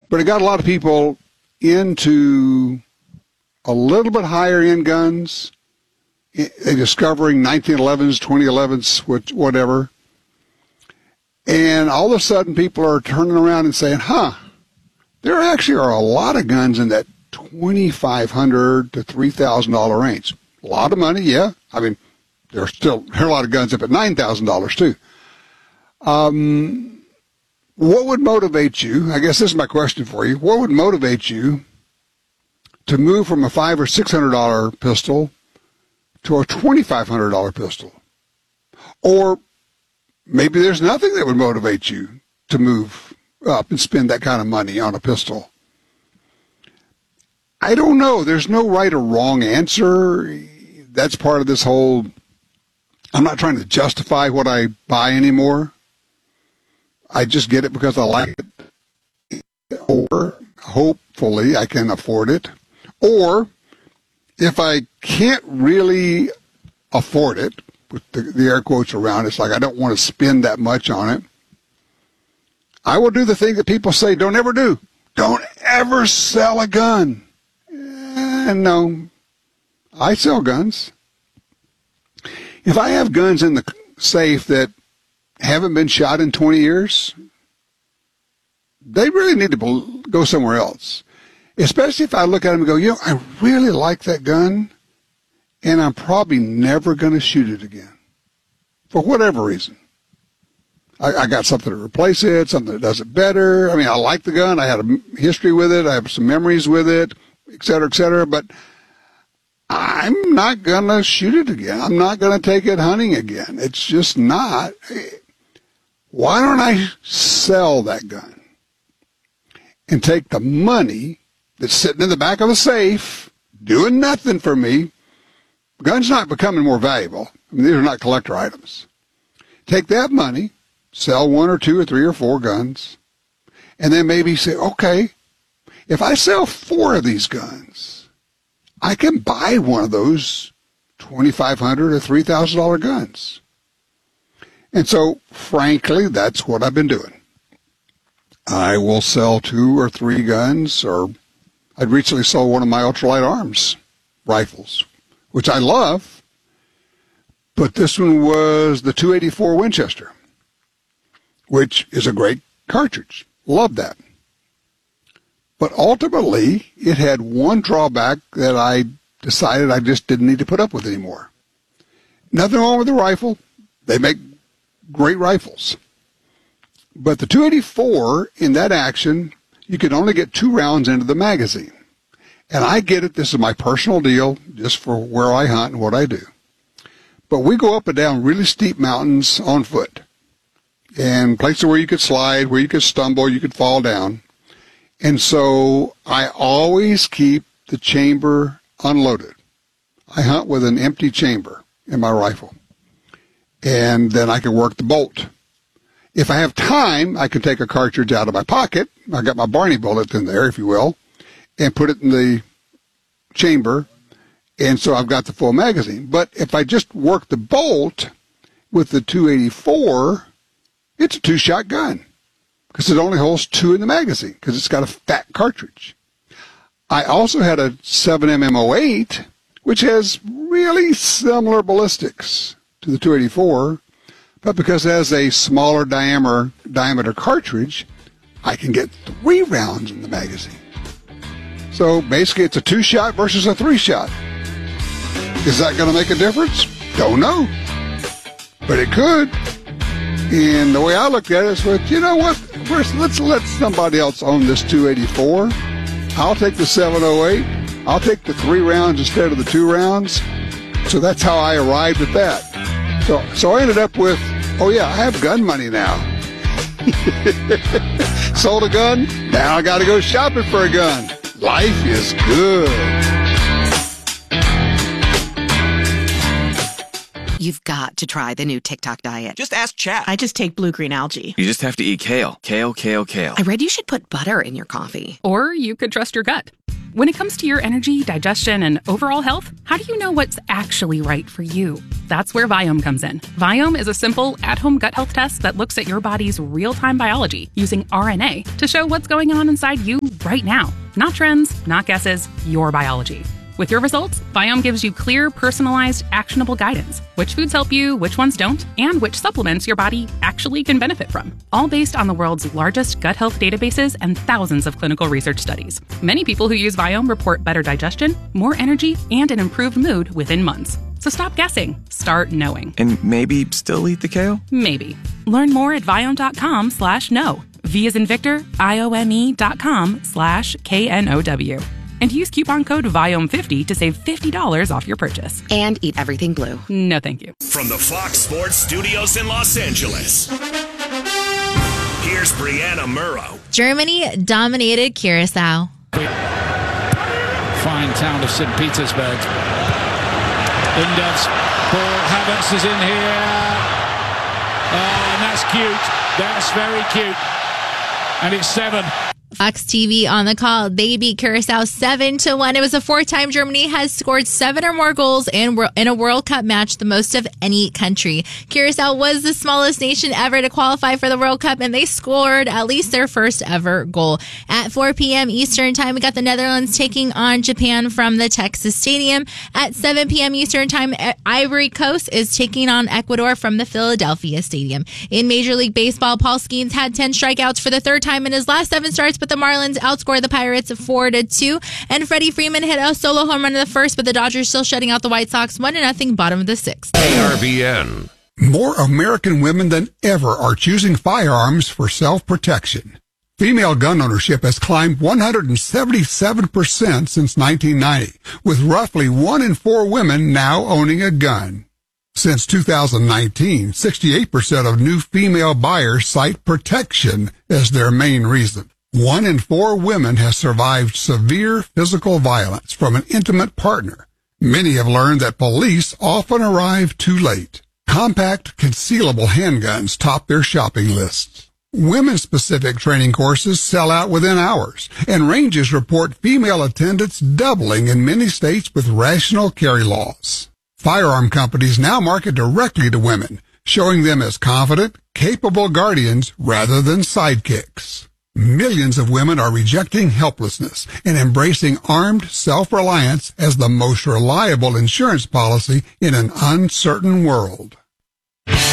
But it got a lot of people into a little bit higher end guns, discovering 1911s, 2011s, whatever. And all of a sudden people are turning around and saying, there actually are a lot of guns in that $2,500 to $3,000 range. A lot of money, yeah. I mean, there are a lot of guns up at $9,000 too. What would motivate you? I guess this is my question for you. What would motivate you to move from a $500 or $600 pistol to a $2,500 pistol? Or maybe there's nothing that would motivate you to move up and spend that kind of money on a pistol. I don't know. There's no right or wrong answer. That's part of this whole, I'm not trying to justify what I buy anymore. I just get it because I like it. Or hopefully I can afford it. Or if I can't really afford it, with the air quotes around, it's like I don't want to spend that much on it, I will do the thing that people say don't ever do. Don't ever sell a gun. No, I sell guns. If I have guns in the safe that haven't been shot in 20 years, they really need to go somewhere else. Especially if I look at them and go, I really like that gun, and I'm probably never going to shoot it again for whatever reason. I got something to replace it, something that does it better. I mean, I like the gun. I had a history with it. I have some memories with it, et cetera, but I'm not going to shoot it again. I'm not going to take it hunting again. It's just not. Why don't I sell that gun and take the money that's sitting in the back of the safe, doing nothing for me? The gun's not becoming more valuable. I mean, these are not collector items. Take that money, sell 1 or 2 or 3 or 4 guns, and then maybe say, okay, if I sell 4 of these guns, I can buy one of those $2,500 or $3,000 guns. And so, frankly, that's what I've been doing. I will sell 2 or 3 guns, or I recently sold one of my ultralight arms rifles, which I love, but this one was the .284 Winchester, which is a great cartridge. Love that. But ultimately, it had one drawback that I decided I just didn't need to put up with anymore. Nothing wrong with the rifle. They make great rifles. But the .284, in that action, you could only get 2 rounds into the magazine. And I get it. This is my personal deal, just for where I hunt and what I do. But we go up and down really steep mountains on foot, and places where you could slide, where you could stumble, you could fall down. And so I always keep the chamber unloaded. I hunt with an empty chamber in my rifle, and then I can work the bolt. If I have time, I can take a cartridge out of my pocket. I got my Barney bullet in there, if you will, and put it in the chamber, and so I've got the full magazine. But if I just work the bolt with the .284, it's a 2-shot gun because it only holds 2 in the magazine because it's got a fat cartridge. I also had a 7mm08, which has really similar ballistics to the .284, but because it has a smaller diameter cartridge, I can get 3 rounds in the magazine. So basically it's a 2-shot versus a 3-shot. Is that going to make a difference? Don't know. But it could. And the way I looked at it is, well, you know what? First, let's let somebody else own this .284. I'll take the 708. I'll take the 3 rounds instead of the 2 rounds. So that's how I arrived at that. So I ended up with, oh yeah, I have gun money now. Sold a gun. Now I got to go shopping for a gun. Life is good. You've got to try the new TikTok diet. Just ask Chat. I just take blue-green algae. You just have to eat kale. Kale, kale, kale. I read you should put butter in your coffee. Or you could trust your gut. When it comes to your energy, digestion, and overall health, how do you know what's actually right for you? That's where Viome comes in. Viome is a simple, at-home gut health test that looks at your body's real-time biology using RNA to show what's going on inside you right now. Not trends, not guesses, your biology. With your results, Viome gives you clear, personalized, actionable guidance. Which foods help you, which ones don't, and which supplements your body actually can benefit from. All based on the world's largest gut health databases and thousands of clinical research studies. Many people who use Viome report better digestion, more energy, and an improved mood within months. So stop guessing. Start knowing. And maybe still eat the kale? Maybe. Learn more at Viome.com/know. V as in Victor, IOME.com/KNOW. And use coupon code VIOME50 to save $50 off your purchase. And eat everything blue. No, thank you. From the Fox Sports Studios in Los Angeles, here's Brianna Murrow. Germany dominated Curacao. Fine town of St. Petersburg. Lindov's ball. Havertz is in here. And that's cute. That's very cute. And it's 7. Fox TV on the call. They beat Curacao 7-1. It was the fourth time Germany has scored 7 or more goals in a World Cup match, the most of any country. Curacao was the smallest nation ever to qualify for the World Cup, and they scored at least their first ever goal. At 4 p.m. Eastern Time, we got the Netherlands taking on Japan from the Texas Stadium. At 7 p.m. Eastern Time, Ivory Coast is taking on Ecuador from the Philadelphia Stadium. In Major League Baseball, Paul Skeens had 10 strikeouts for the third time in his last 7 starts, but the Marlins outscored the Pirates 4-2. And Freddie Freeman hit a solo home run in the first, but the Dodgers still shutting out the White Sox 1-0, bottom of the 6th. ARBN. More American women than ever are choosing firearms for self-protection. Female gun ownership has climbed 177% since 1990, with roughly 1 in 4 women now owning a gun. Since 2019, 68% of new female buyers cite protection as their main reason. 1 in 4 women has survived severe physical violence from an intimate partner. Many have learned that police often arrive too late. Compact, concealable handguns top their shopping lists. Women-specific training courses sell out within hours, and ranges report female attendance doubling in many states with rational carry laws. Firearm companies now market directly to women, showing them as confident, capable guardians rather than sidekicks. Millions of women are rejecting helplessness and embracing armed self-reliance as the most reliable insurance policy in an uncertain world.